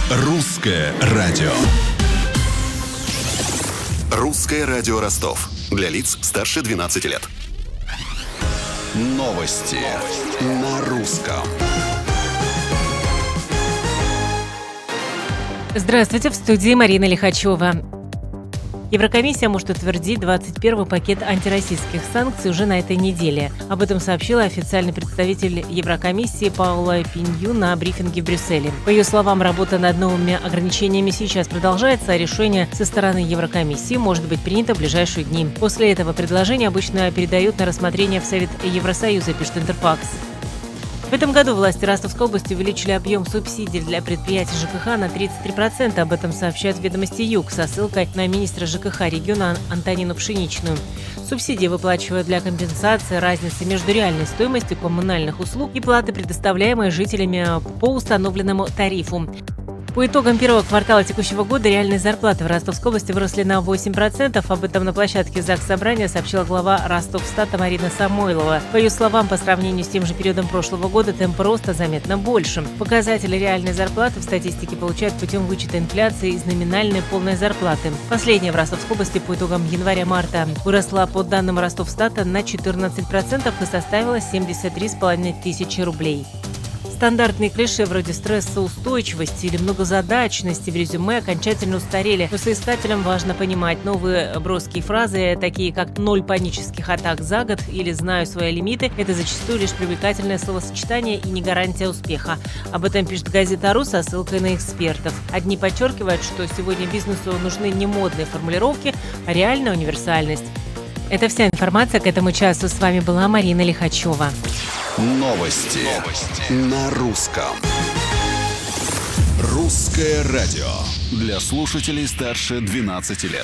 Русское радио. Русское радио Ростов. Для лиц старше 12 лет. Новости на русском. Здравствуйте, в студии Марина Лихачева. Еврокомиссия может утвердить 21-й пакет антироссийских санкций уже на этой неделе. Об этом сообщила официальный представитель Еврокомиссии Паула Пинью на брифинге в Брюсселе. По ее словам, работа над новыми ограничениями сейчас продолжается, а решение со стороны Еврокомиссии может быть принято в ближайшие дни. После этого предложение обычно передают на рассмотрение в Совет Евросоюза, пишет Интерфакс. В этом году власти Ростовской области увеличили объем субсидий для предприятий ЖКХ на 33%. Об этом сообщает «Ведомости Юг» со ссылкой на министра ЖКХ региона Антонину Пшеничную. Субсидии выплачивают для компенсации разницы между реальной стоимостью коммунальных услуг и платы, предоставляемой жителями по установленному тарифу. По итогам первого квартала текущего года реальные зарплаты в Ростовской области выросли на 8%. Об этом на площадке Заксобрания сообщила глава Ростовстата Марина Самойлова. По ее словам, по сравнению с тем же периодом прошлого года темп роста заметно больше. Показатели реальной зарплаты в статистике получают путем вычета инфляции из номинальной полной зарплаты. Последняя в Ростовской области по итогам января-марта выросла по данным Ростовстата на 14% и составила 73,5 тысячи рублей. Стандартные клише вроде стрессоустойчивости или многозадачности в резюме окончательно устарели, но соискателям важно понимать новые броские фразы, такие как «0 панических атак за год» или «знаю свои лимиты». Это зачастую лишь привлекательное словосочетание и не гарантия успеха. Об этом пишет газета «Ру» со ссылкой на экспертов. Одни подчеркивают, что сегодня бизнесу нужны не модные формулировки, а реальная универсальность. Это вся информация к этому часу. С вами была Марина Лихачева. Новости на русском. Русское радио. Для слушателей старше 12 лет.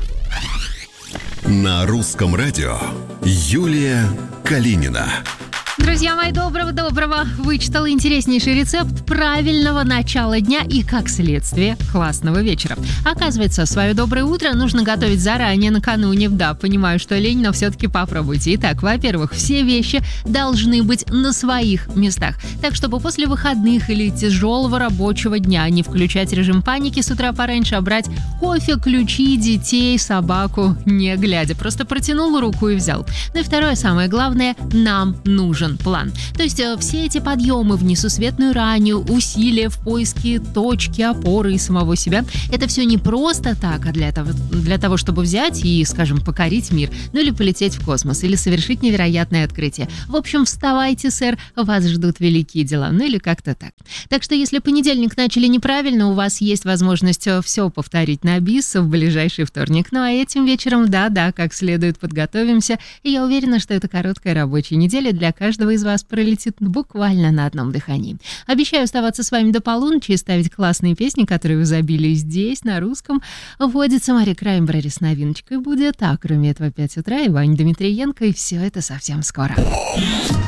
На русском радио Юлия Калинина. Друзья мои, доброго! Вычитала интереснейший рецепт правильного начала дня и, как следствие, классного вечера. Оказывается, свое доброе утро нужно готовить заранее, накануне. Да, понимаю, что лень, но все-таки попробуйте. Итак, во-первых, все вещи должны быть на своих местах. Так, чтобы после выходных или тяжелого рабочего дня не включать режим паники с утра пораньше, а брать кофе, ключи, детей, собаку, не глядя. Просто протянул руку и взял. Ну и второе, самое главное, нам нужен план. То есть все эти подъемы в несусветную раннюю, усилия в поиске точки опоры и самого себя, это все не просто так, а для того, чтобы взять и, скажем, покорить мир, ну или полететь в космос, или совершить невероятное открытие. В общем, вставайте, сэр, вас ждут великие дела, ну или как-то так. Так что, если понедельник начали неправильно, у вас есть возможность все повторить на бис в ближайший вторник. Ну а этим вечером, да, как следует подготовимся, и я уверена, что эта короткая рабочая неделя для каждого из вас пролетит буквально на одном дихании. Обещаю оставаться с вами до полуночи и ставить классные песни, которые в изобилии здесь, на русском. Вводится Мария Краймбрери с новиночкой будет, а кроме этого 5 утра и Ваня Дмитриенко, и все это совсем скоро.